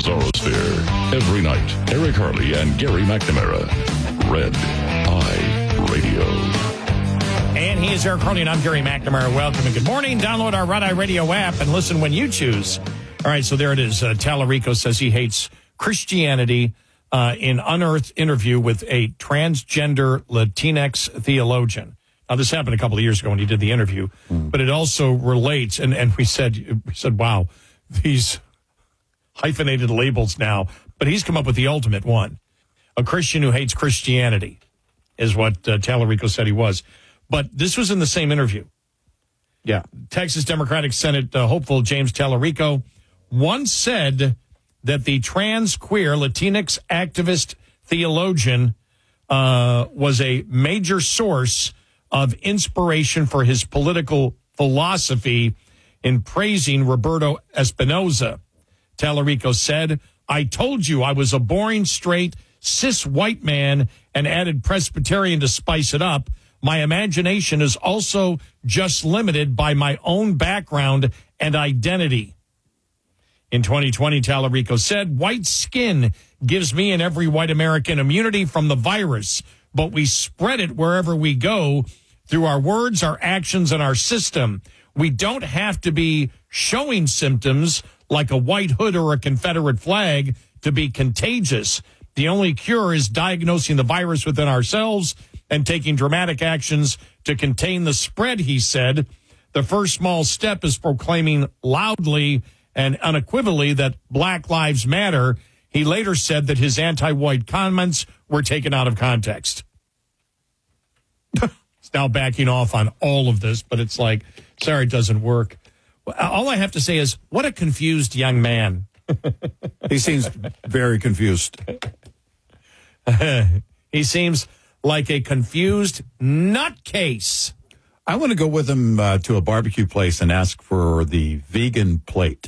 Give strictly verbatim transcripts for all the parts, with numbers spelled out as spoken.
Bizarrosphere. Every night, Eric Harley and Gary McNamara. Red Eye Radio. And he is Eric Harley, and I'm Gary McNamara. Welcome and good morning. Download our Red Eye Radio app and listen when you choose. All right, so there it is. Uh, Tallarico says he hates Christianity uh, in unearthed interview with a transgender Latinx theologian. Now, this happened a couple of years ago when he did the interview, mm. but it also relates, and, and we said, we said, wow, these hyphenated labels now, but he's come up with the ultimate one. A Christian who hates Christianity is what uh, Tallarico said he was. But this was in the same interview. Yeah. Texas Democratic Senate uh, hopeful James Tallarico once said that the trans, queer, Latinx activist theologian uh, was a major source of inspiration for his political philosophy in praising Roberto Espinoza. Tallarico said, I told you I was a boring, straight, cis white man and added Presbyterian to spice it up. My imagination is also just limited by my own background and identity. In twenty twenty, Tallarico said, white skin gives me and every white American immunity from the virus, but we spread it wherever we go through our words, our actions, and our system. We don't have to be showing symptoms like a white hood or a Confederate flag to be contagious. The only cure is diagnosing the virus within ourselves and taking dramatic actions to contain the spread, he said. The first small step is proclaiming loudly and unequivocally that Black Lives Matter. He later said that his anti-white comments were taken out of context. He's now backing off on all of this, but it's like, sorry, it doesn't work. All I have to say is, what a confused young man. He seems very confused. He seems like a confused nutcase. I want to go with him uh, to a barbecue place and ask for the vegan plate.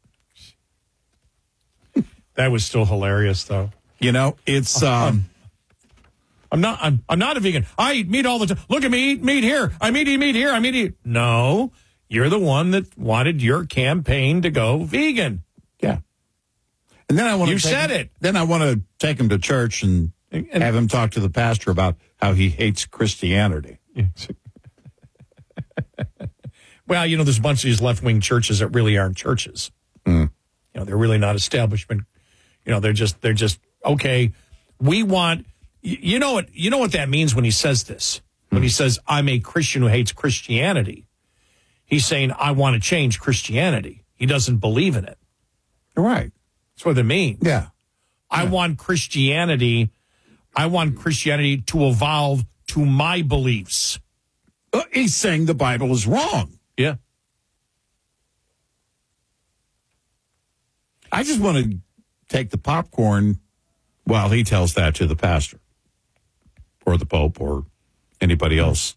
That was still hilarious, though. You know, it's... Um, I'm not I'm, I'm not a vegan. I eat meat all the time. Look at me, eat meat here. I'm eating meat here. I'm eating... No, you're the one that wanted your campaign to go vegan. Yeah. And then I want to... You said him, it. Then I want to take him to church and, and have him talk to the pastor about how he hates Christianity. Well, you know, there's a bunch of these left-wing churches that really aren't churches. Mm. You know, they're really not establishment. You know, they're just, they're just, okay, we want, you know what, you know what that means when he says this? When he says, I'm a Christian who hates Christianity. He's saying, I want to change Christianity. He doesn't believe in it. Right. That's what it means. Yeah. I yeah. want Christianity, I want Christianity to evolve to my beliefs. Uh, he's saying the Bible is wrong. Yeah. I just want to take the popcorn while he tells that to the pastor or the Pope or anybody else.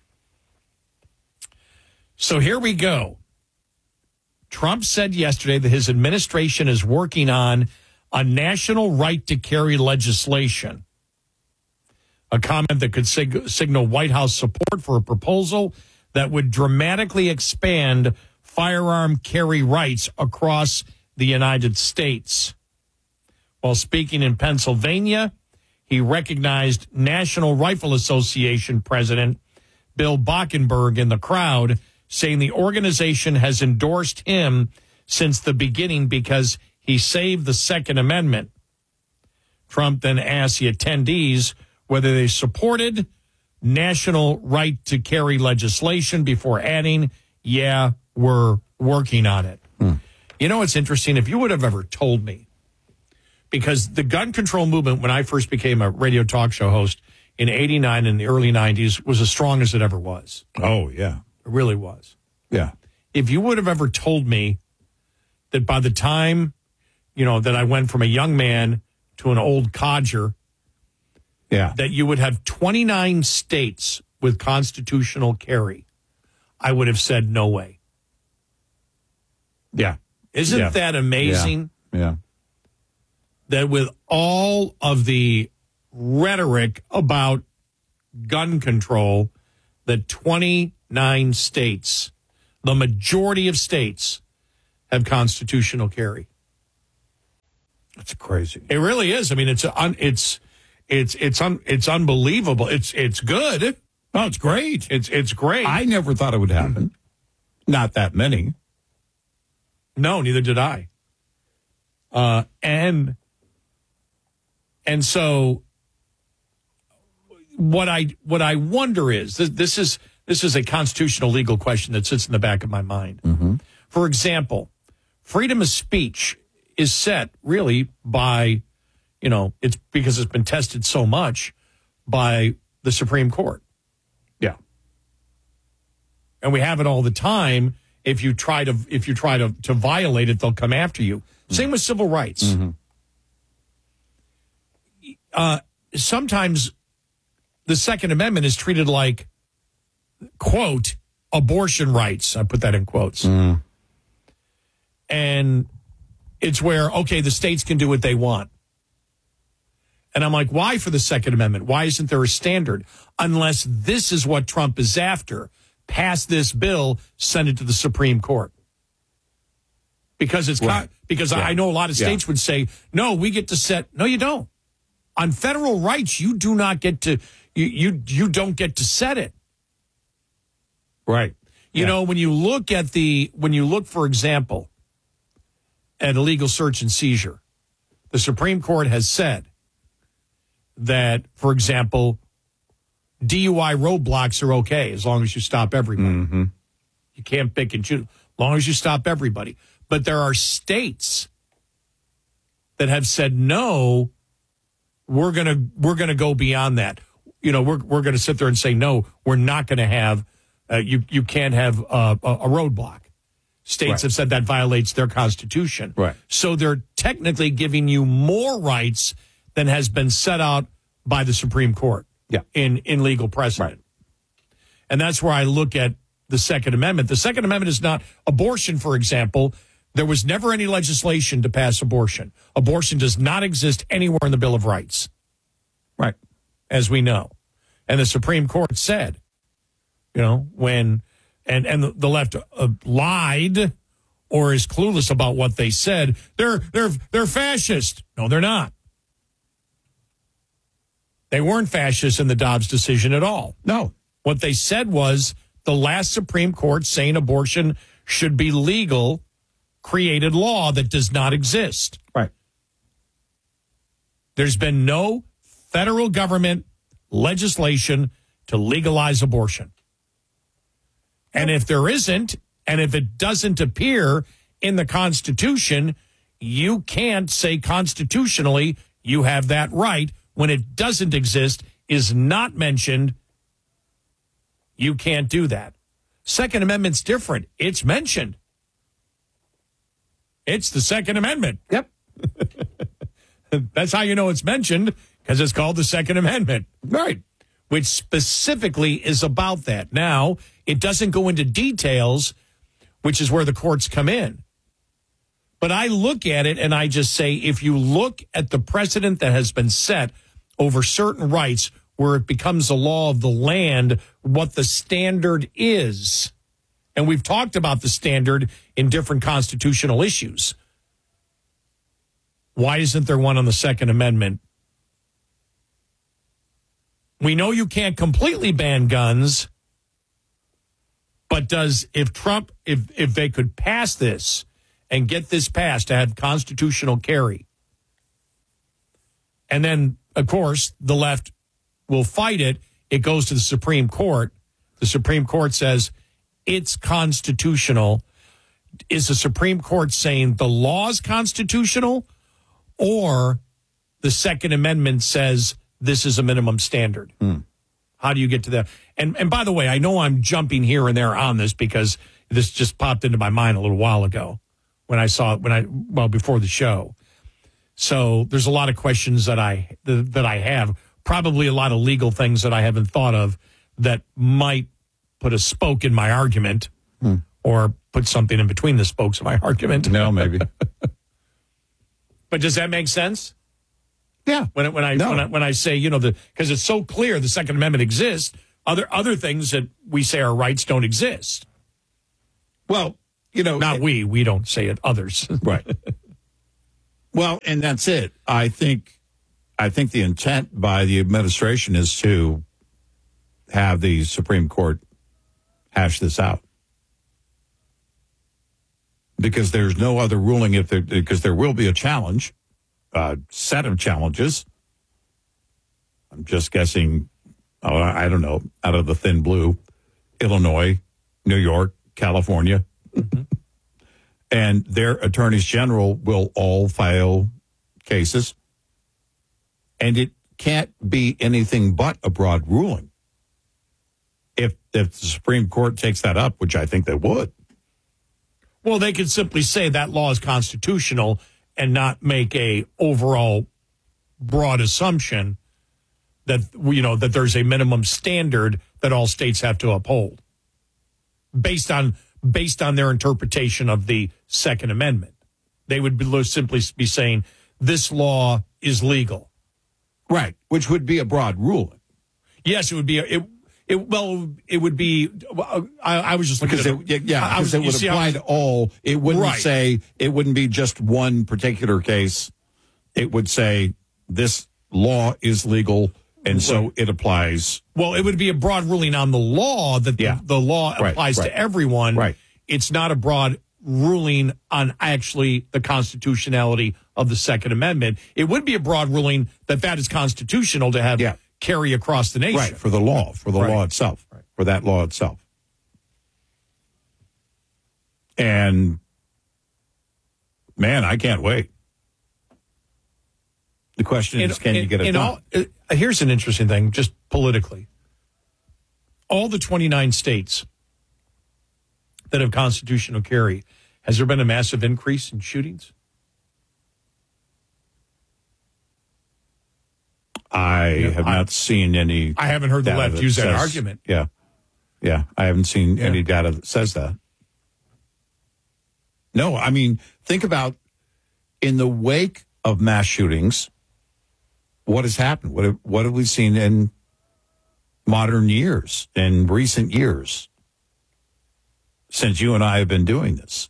So here we go. Trump said yesterday that his administration is working on a national right to carry legislation, a comment that could sig- signal White House support for a proposal that would dramatically expand firearm carry rights across the United States. While speaking in Pennsylvania, he recognized National Rifle Association President Bill Bockenberg in the crowd, saying the organization has endorsed him since the beginning because he saved the Second Amendment. Trump then asked the attendees whether they supported national right to carry legislation before adding, yeah, we're working on it. Hmm. You know, it's interesting. If you would have ever told me, because the gun control movement, when I first became a radio talk show host in eighty-nine in the early nineties, was as strong as it ever was. Oh, yeah. It really was. Yeah. If you would have ever told me that by the time, you know, that I went from a young man to an old codger, yeah, that you would have twenty-nine states with constitutional carry, I would have said no way. Yeah. Isn't yeah. that amazing? Yeah. yeah. That with all of the rhetoric about gun control, that twenty-nine states, the majority of states, have constitutional carry. That's crazy. It really is. I mean, it's un, it's it's it's un, it's unbelievable. It's it's good. Oh, it's great. It's it's great. I never thought it would happen. Not that many. No, neither did I. Uh, and and so what I what I wonder is this, this is this is a constitutional legal question that sits in the back of my mind. Mm-hmm. For example, freedom of speech is set really by, you know, it's because it's been tested so much by the Supreme Court. Yeah. And we have it all the time. If you try to if you try to, to violate it, they'll come after you. Mm-hmm. Same with civil rights. Mm-hmm. Uh, sometimes the Second Amendment is treated like, quote, abortion rights. I put that in quotes. Mm. And it's where, okay, the states can do what they want. And I'm like, why for the Second Amendment? Why isn't there a standard? Unless this is what Trump is after. Pass this bill, send it to the Supreme Court. Because it's right. because yeah. I know a lot of states yeah. would say, no, we get to set. No, you don't. On federal rights, you do not get to, you you, you don't get to set it. Right. You yeah. know, when you look at the, when you look, for example, at illegal search and seizure, the Supreme Court has said that, for example, D U I roadblocks are okay as long as you stop everybody. Mm-hmm. You can't pick and choose, as long as you stop everybody. But there are states that have said, no, we're going to we're going to go beyond that. You know, we're we're going to sit there and say, no, we're not going to have, uh, you, you can't have uh, a, a roadblock. States right. have said that violates their constitution. Right. So they're technically giving you more rights than has been set out by the Supreme Court yeah. in, in legal precedent. Right. And that's where I look at the Second Amendment. The Second Amendment is not abortion, for example. There was never any legislation to pass abortion. Abortion does not exist anywhere in the Bill of Rights. Right. As we know. And the Supreme Court said, you know, when, and, and the, the left uh, lied or is clueless about what they said, they're, they're, they're fascist. No, they're not. They weren't fascist in the Dobbs decision at all. No. What they said was the last Supreme Court saying abortion should be legal created law that does not exist. Right. There's been no federal government legislation to legalize abortion. And if there isn't, and if it doesn't appear in the Constitution, you can't say constitutionally you have that right. When it doesn't exist, is not mentioned, you can't do that. Second Amendment's different. It's mentioned. It's the Second Amendment. Yep. That's how you know it's mentioned, because it's called the Second Amendment. Right. Which specifically is about that. Now, it doesn't go into details, which is where the courts come in. But I look at it and I just say, if you look at the precedent that has been set over certain rights where it becomes a law of the land, what the standard is. And we've talked about the standard in different constitutional issues. Why isn't there one on the Second Amendment? We know you can't completely ban guns, but does, if Trump, if, if they could pass this and get this passed to have constitutional carry, and then, of course, the left will fight it, it goes to the Supreme Court. The Supreme Court says it's constitutional. Is the Supreme Court saying the law is constitutional, or the Second Amendment says this is a minimum standard? Mm. How do you get to that? And and by the way, I know I'm jumping here and there on this because this just popped into my mind a little while ago when I saw it, when I, well, before the show. So there's a lot of questions that I, that I have, probably a lot of legal things that I haven't thought of that might put a spoke in my argument hmm. or put something in between the spokes of my argument. No, maybe. But does that make sense? Yeah. When when I no. when I when I say, you know, the because it's so clear the Second Amendment exists, other other things that we say are rights don't exist. Well, you know, not it, we, we don't say it, others. Right. Well, and that's it. I think, I think the intent by the administration is to have the Supreme Court hash this out, because there's no other ruling if there, because there will be a challenge, a set of challenges. I'm just guessing, oh, I don't know, out of the thin blue, Illinois, New York, California. Mm-hmm. And their attorneys general will all file cases. And it can't be anything but a broad ruling. If, if the Supreme Court takes that up, which I think they would. Well, they could simply say that law is constitutional and not make a overall broad assumption that, you know, that there's a minimum standard that all states have to uphold based on based on their interpretation of the Second Amendment. They would be, simply be saying this law is legal. Right, which would be a broad ruling. Yes, it would be. A, it, it well, it would be. I, I was just looking because at it, yeah, because it would see, apply was, to all. It wouldn't right. say it wouldn't be just one particular case. It would say this law is legal, and right. so it applies. Well, it would be a broad ruling on the law that the, yeah. the law right, applies right. to everyone. Right. It's not a broad ruling on actually the constitutionality of the Second Amendment. It would be a broad ruling that that is constitutional to have yeah. carry across the nation. Right, for the law, for the right. law itself, right. for that law itself. And, man, I can't wait. The question in, is, can in, you get it in done? All, uh, here's an interesting thing, just politically. All the twenty-nine states that have constitutional carry, has there been a massive increase in shootings? I yeah, have I, not seen any. I haven't heard the left that use that says, argument. Yeah. Yeah. I haven't seen yeah. any data that says that. No, I mean, think about in the wake of mass shootings, what has happened? What have, what have we seen in modern years, in recent years, since you and I have been doing this?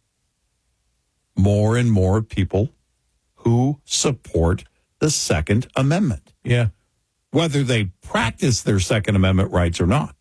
More and more people who support the Second Amendment. Yeah. Whether they practice their Second Amendment rights or not.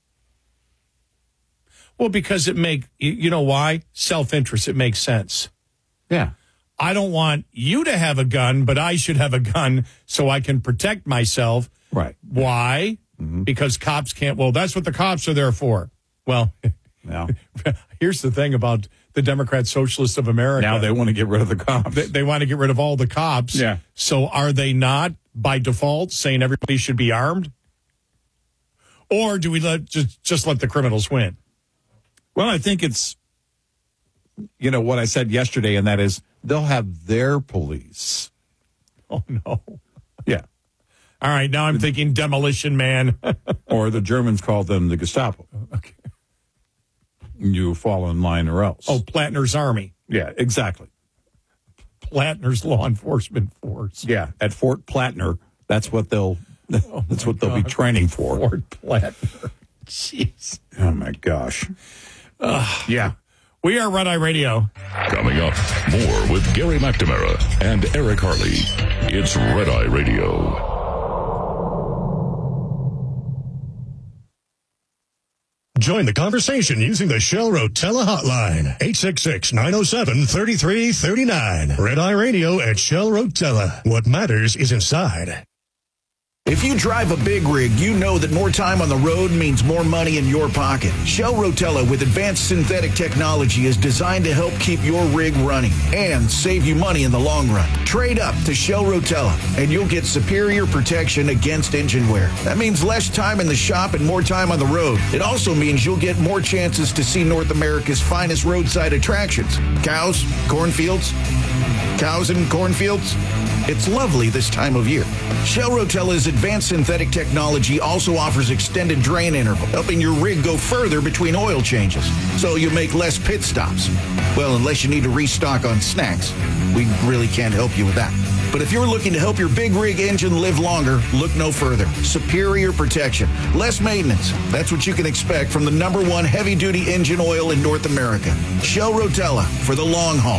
Well, because it make you know why? Self-interest. It makes sense. Yeah. I don't want you to have a gun, but I should have a gun so I can protect myself. Right. Why? Mm-hmm. Because cops can't. Well, that's what the cops are there for. Well, yeah. Here's the thing about the Democrat Socialists of America. Now they want to get rid of the cops. They, they want to get rid of all the cops. Yeah. So are they not, by default, saying everybody should be armed? Or do we let just, just let the criminals win? Well, I think it's, you know, what I said yesterday, and that is they'll have their police. Oh, no. Yeah. All right, now I'm thinking Demolition Man. Or the Germans called them the Gestapo. Okay. You fall in line or else. Oh, Plattner's Army. Yeah, exactly. Plattner's law enforcement force. Yeah, at Fort Plattner, that's what they'll oh that's what they'll God. be training for. Fort Plattner. Jeez. Oh my gosh. Uh, yeah. We are Red Eye Radio. Coming up, more with Gary McNamara and Eric Harley. It's Red Eye Radio. Join the conversation using the Shell Rotella hotline, eight six six, nine oh seven, three three three nine. Red Eye Radio at Shell Rotella. What matters is inside. If you drive a big rig, you know that more time on the road means more money in your pocket. Shell Rotella with advanced synthetic technology is designed to help keep your rig running and save you money in the long run. Trade up to Shell Rotella and you'll get superior protection against engine wear. That means less time in the shop and more time on the road. It also means you'll get more chances to see North America's finest roadside attractions. Cows, cornfields, cows and cornfields. It's lovely this time of year. Shell Rotella's advanced synthetic technology also offers extended drain interval, helping your rig go further between oil changes, so you make less pit stops. Well, unless you need to restock on snacks. We really can't help you with that. But if you're looking to help your big rig engine live longer, look no further. Superior protection, less maintenance. That's what you can expect from the number one heavy-duty engine oil in North America. Shell Rotella for the long haul.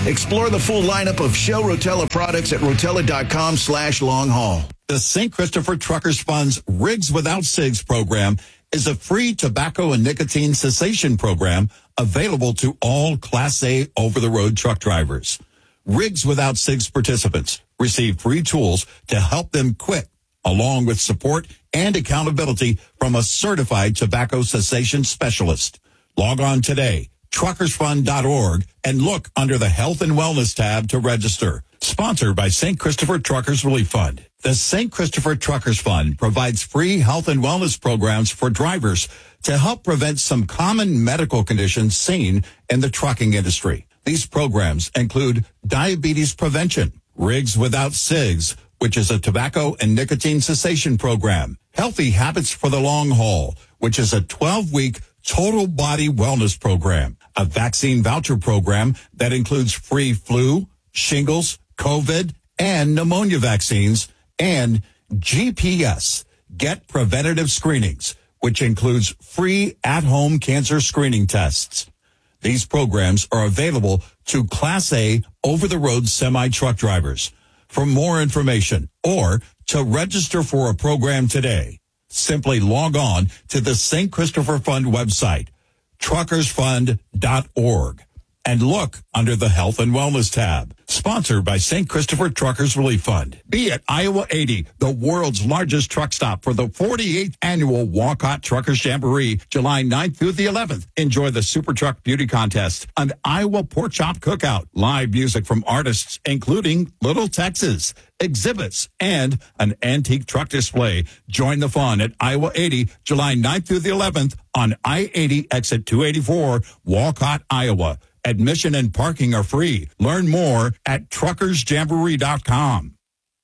Explore the full lineup of Shell Rotella products at rotella.com slash long haul. The Saint Christopher Truckers Fund's Rigs Without Cigs program is a free tobacco and nicotine cessation program available to all Class A over-the-road truck drivers. Rigs Without Cigs participants receive free tools to help them quit, along with support and accountability from a certified tobacco cessation specialist. Log on today, truckers fund dot org, and look under the Health and Wellness tab to register. Sponsored by Saint Christopher Truckers Relief Fund. The Saint Christopher Truckers Fund provides free health and wellness programs for drivers to help prevent some common medical conditions seen in the trucking industry. These programs include diabetes prevention, Rigs Without Cigs, which is a tobacco and nicotine cessation program, Healthy Habits for the Long Haul, which is a twelve-week total body wellness program, a vaccine voucher program that includes free flu, shingles, COVID, and pneumonia vaccines, and G P S, Get Preventative Screenings, which includes free at-home cancer screening tests. These programs are available to Class A over-the-road semi-truck drivers. For more information or to register for a program today, simply log on to the Saint Christopher Fund website, truckers fund dot org, and look under the Health and Wellness tab. Sponsored by Saint Christopher Truckers Relief Fund. Be at Iowa eighty, the world's largest truck stop for the forty-eighth annual Walcott Truckers Jamboree, July ninth through the eleventh. Enjoy the Super Truck Beauty Contest, an Iowa Pork Chop Cookout, live music from artists including Little Texas, exhibits, and an antique truck display. Join the fun at Iowa eighty, July ninth through the eleventh on I eighty exit two eighty-four, Walcott, Iowa. Admission and parking are free. Learn more at truckers jamboree dot com.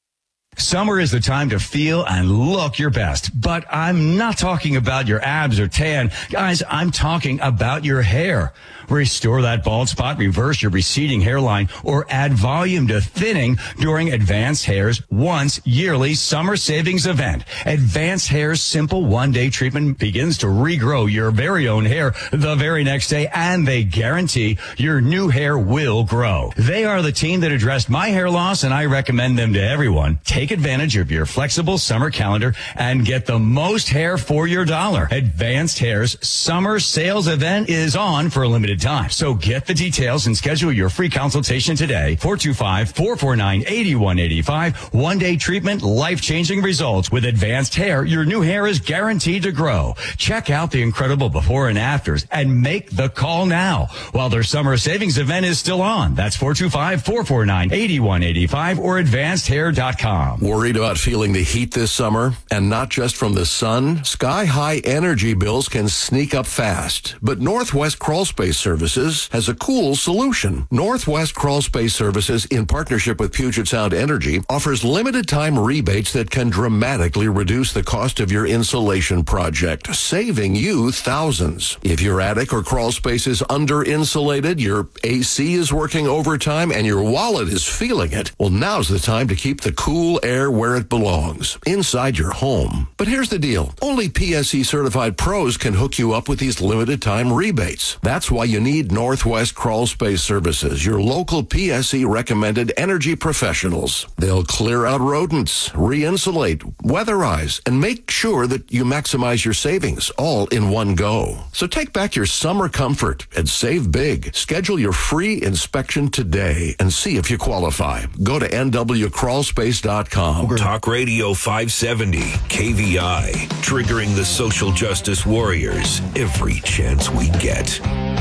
Summer is the time to feel and look your best, but I'm not talking about your abs or tan. Guys, I'm talking about your hair. Restore that bald spot, reverse your receding hairline, or add volume to thinning during Advanced Hair's once yearly summer savings event. Advanced Hair's simple one-day treatment begins to regrow your very own hair the very next day, and they guarantee your new hair will grow. They are the team that addressed my hair loss, and I recommend them to everyone. Take advantage of your flexible summer calendar and get the most hair for your dollar. Advanced Hair's summer sales event is on for a limited time. So get the details and schedule your free consultation today. four two five, four four nine, eight one eight five. One-day treatment, life-changing results. With Advanced Hair, your new hair is guaranteed to grow. Check out the incredible before and afters and make the call now while their summer savings event is still on. That's four two five, four four nine, eight one eight five or advanced hair dot com. Worried about feeling the heat this summer? And not just from the sun? Sky-high energy bills can sneak up fast. But Northwest Crawl Space Services has a cool solution. Northwest Crawl Space Services, in partnership with Puget Sound Energy, offers limited-time rebates that can dramatically reduce the cost of your insulation project, saving you thousands. If your attic or crawl space is under-insulated, your A C is working overtime, and your wallet is feeling it, well, now's the time to keep the cool air where it belongs, inside your home. But here's the deal. Only P S E certified pros can hook you up with these limited time rebates. That's why you need Northwest Crawl Space Services, your local P S E recommended energy professionals. They'll clear out rodents, re-insulate, weatherize, and make sure that you maximize your savings all in one go. So take back your summer comfort and save big. Schedule your free inspection today and see if you qualify. Go to N W crawl space dot com. Talk Radio five seventy, K V I, triggering the social justice warriors every chance we get.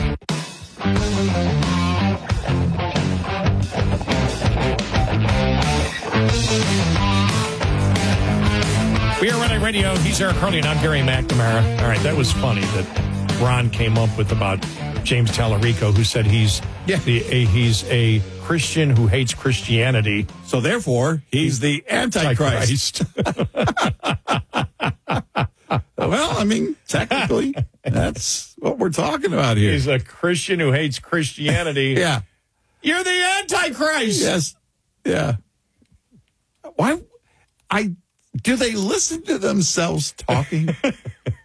We are Red Eye Radio. He's Eric Harley, and I'm Gary McNamara. All right, that was funny that Ron came up with about James Tallarico, who said he's Yeah. the a, he's a Christian who hates Christianity. So therefore, he's the Antichrist. Well, I mean, technically, that's what we're talking about here. He's a Christian who hates Christianity. Yeah. You're the Antichrist. Yes. Yeah. Why? I do they listen to themselves talking?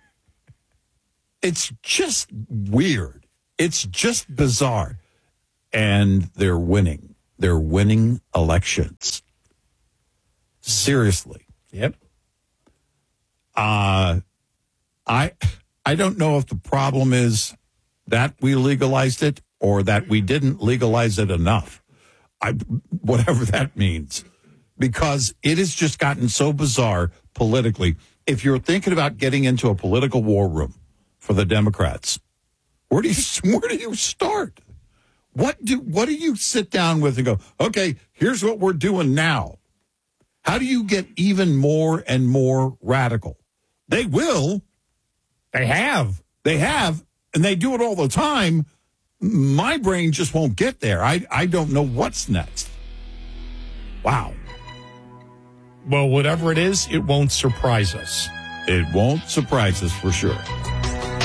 It's just weird. It's just bizarre. and they're winning. They're winning elections. Seriously. Yep. Uh, I I don't know if the problem is that we legalized it or that we didn't legalize it enough. I, whatever that means. Because it has just gotten so bizarre politically. If you're thinking about getting into a political war room for the Democrats, where do you where do you start? What do what do you sit down with and go, okay, here's what we're doing now? How do you get even more and more radical? They will. They have. They have, and they do it all the time. My brain just won't get there. I, I don't know what's next. Wow. Well, whatever it is, it won't surprise us. It won't surprise us for sure.